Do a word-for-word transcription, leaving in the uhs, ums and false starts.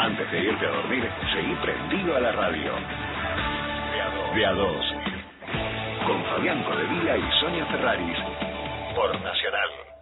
Antes de irte a dormir, seguí prendido a la radio. De a dos. Con Fabián Codevilla y Sonia Ferraris. Por Nacional.